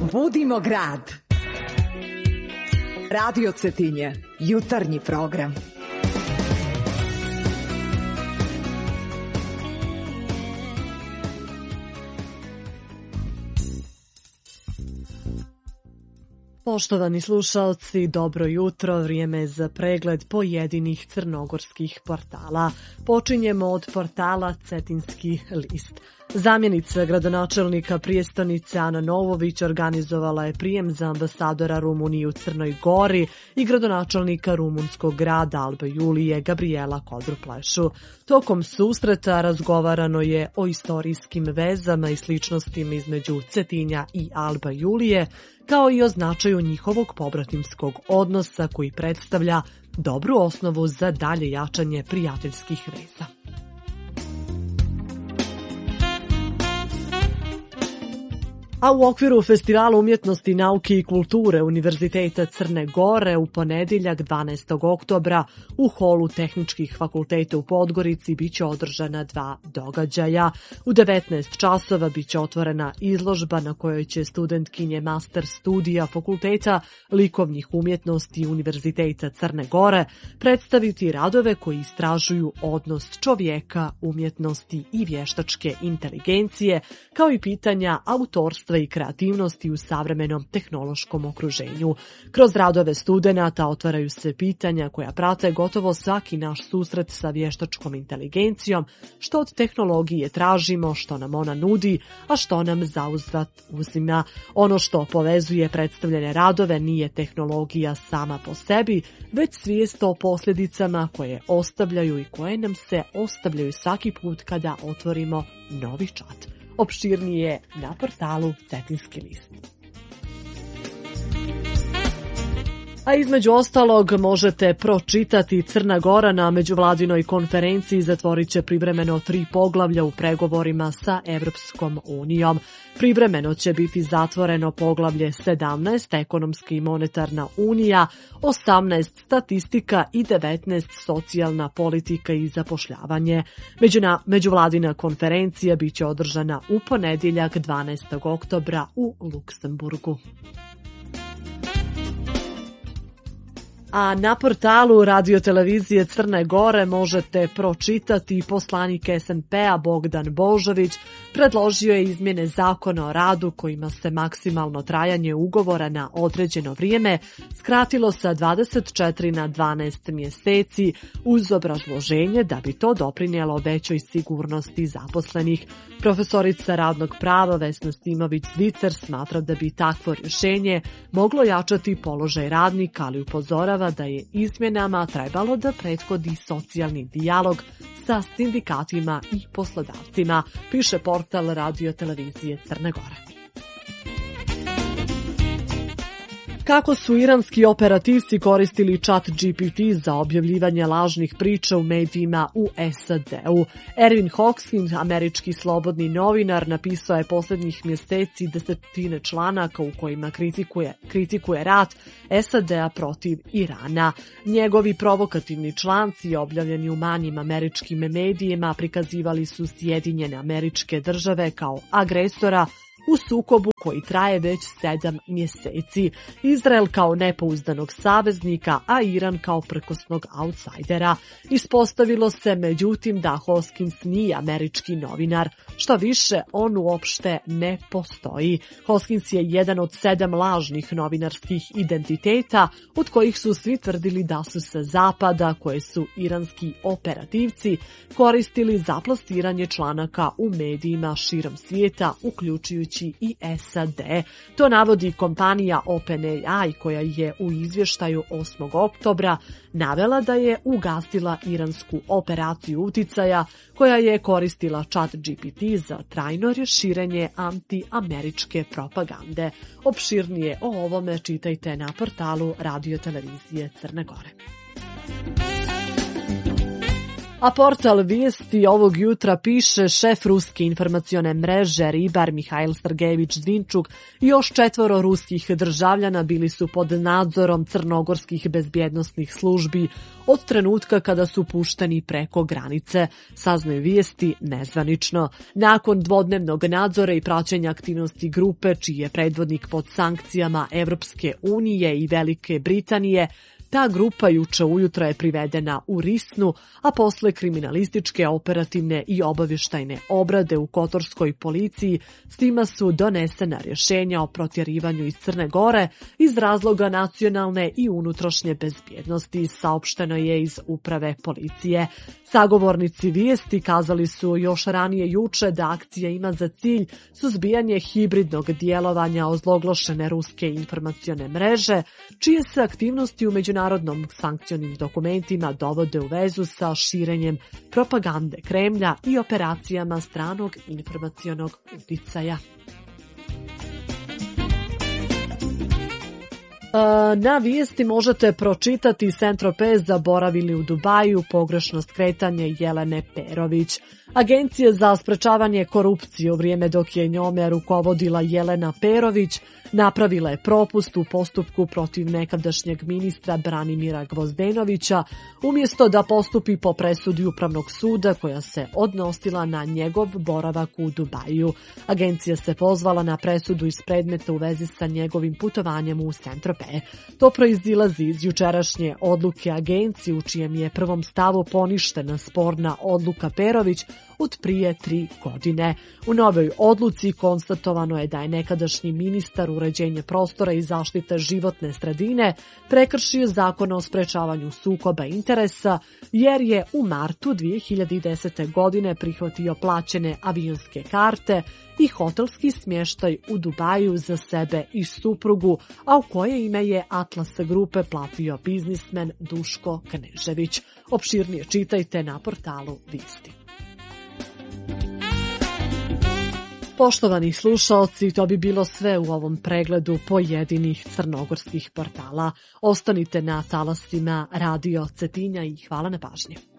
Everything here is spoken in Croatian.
Budimo grad. Radio Cetinje, jutarnji program. Poštovani slušalci, dobro jutro, vrijeme za pregled pojedinih crnogorskih portala. Počinjemo od portala Cetinski list. Zamjenica gradonačelnika prijestonice Ana Novović organizovala je prijem za ambasadora Rumunije u Crnoj Gori i gradonačelnika rumunskog grada Albe Julije Gabriela Kodru-Plešu. Tokom susreta razgovarano je o istorijskim vezama i sličnostima između Cetinja i Alba Julije, kao i o značaju njihovog pobratimskog odnosa koji predstavlja dobru osnovu za dalje jačanje prijateljskih veza. A u okviru Festivala umjetnosti, nauke i kulture Univerziteta Crne Gore u ponedjeljak 12. oktobra u holu tehničkih fakulteta u Podgorici biće održana 2 događaja. U 19 časova biće otvorena izložba na kojoj će studentkinje master studija Fakulteta likovnih umjetnosti Univerziteta Crne Gore predstaviti radove koji istražuju odnos čovjeka, umjetnosti i vještačke inteligencije, kao i pitanja autorstva i kreativnosti u savremenom tehnološkom okruženju. Kroz radove studenata otvaraju se pitanja koja prate gotovo svaki naš susret sa vještačkom inteligencijom, što od tehnologije tražimo, što nam ona nudi, a što nam zauzvrat uzima. Ono što povezuje predstavljene radove nije tehnologija sama po sebi, već svijest o posljedicama koje ostavljaju i koje nam se ostavljaju svaki put kada otvorimo novi čat. Opširnije na portalu Cetinski list. A između ostalog možete pročitati: Crna Gora na međuvladinoj konferenciji zatvorit će privremeno 3 poglavlja u pregovorima sa Evropskom unijom. Privremeno će biti zatvoreno poglavlje 17, ekonomska i monetarna unija, 18, statistika i 19, socijalna politika i zapošljavanje. Međuvladina konferencija biće održana u ponedjeljak 12. oktobra u Luksemburgu. A na portalu radiotelevizije Crne Gore možete pročitati: poslanik SNP-a Bogdan Božović predložio je izmjene zakona o radu kojima se maksimalno trajanje ugovora na određeno vrijeme skratilo sa 24 na 12 mjeseci uz obrazloženje da bi to doprinijelo većoj sigurnosti zaposlenih. Profesorica radnog prava Vesna Stimović-Zvicer smatra da bi takvo rješenje moglo jačati položaj radnika, ali upozorava da je izmjenama trebalo da prethodi socijalni dijalog sa sindikatima i poslodavcima, piše portal radiotelevizije Crne Gore. Kako su iranski operativci koristili ChatGPT za objavljivanje lažnih priča u medijima u SAD-u. Erwin Hawkins, američki slobodni novinar, napisao je posljednjih mjeseci desetine članaka u kojima kritikuje rat SAD-a protiv Irana. Njegovi provokativni članci, objavljeni u manjim američkim medijima, prikazivali su Sjedinjene Američke Države kao agresora u sukobu koji traje već 7 mjeseci, Izrael kao nepouzdanog saveznika, a Iran kao prkosnog autsajdera. Ispostavilo se međutim da Hoskins nije američki novinar, što više on uopšte ne postoji. Hoskins je jedan od 7 lažnih novinarskih identiteta, od kojih su svi tvrdili da su sa zapada, koje su iranski operativci koristili za plasiranje članaka u medijima širom svijeta, uključujući i SAD. To navodi kompanija OpenAI, koja je u izvještaju 8. oktobra navela da je ugasila iransku operaciju uticaja koja je koristila ChatGPT za trajno širenje anti-američke propagande. Opširnije o ovome čitajte na portalu radiotelevizije Crne Gore. A portal Vijesti ovog jutra piše šef ruske informacione mreže Ribar Mihajl Sergejević Zinčuk i još 4 ruskih državljana bili su pod nadzorom crnogorskih bezbjednosnih službi od trenutka kada su pušteni preko granice, saznaju Vijesti nezvanično. Nakon dvodnevnog nadzora i praćenja aktivnosti grupe, čiji je predvodnik pod sankcijama Evropske unije i Velike Britanije, ta grupa juče ujutro je privedena u Risnu, a posle kriminalističke, operativne i obavještajne obrade u kotorskoj policiji s tima su donesena rješenja o protjerivanju iz Crne Gore iz razloga nacionalne i unutrašnje bezbjednosti, saopšteno je iz uprave policije. Sagovornici Vijesti kazali su još ranije juče da akcija ima za cilj suzbijanje hibridnog djelovanja ozloglašene ruske informacione mreže, čije se aktivnosti u međunarodnom sankcionim dokumentima dovode u vezu sa širenjem propagande Kremlja i operacijama stranog informacionog uticaja. Na Vijesti možete pročitati Saint-Tropez zaboravili u Dubaju, pogrešno skretanje Jelene Perović. Agencija za sprečavanje korupcije u vrijeme dok je njome rukovodila Jelena Perović napravila je propust u postupku protiv nekadašnjeg ministra Branimira Gvozdenovića, umjesto da postupi po presudi Upravnog suda koja se odnosila na njegov boravak u Dubaju. Agencija se pozvala na presudu iz predmeta u vezi sa njegovim putovanjem u Saint-Tropez. To proizilazi iz jučerašnje odluke agencije u čijem je prvom stavu poništena sporna odluka Perović od prije 3 godine. U novoj odluci konstatovano je da je nekadašnji ministar uređenja prostora i zaštite životne sredine prekršio zakon o sprečavanju sukoba interesa jer je u martu 2010. godine prihvatio plaćene avionske karte i hotelski smještaj u Dubaju za sebe i suprugu, a u koje ime je Atlas grupe platio biznismen Duško Knežević. Opširnije čitajte na portalu Vijesti. Poštovani slušaoci, to bi bilo sve u ovom pregledu pojedinih crnogorskih portala. Ostanite na talasima Radio Cetinja i hvala na pažnji.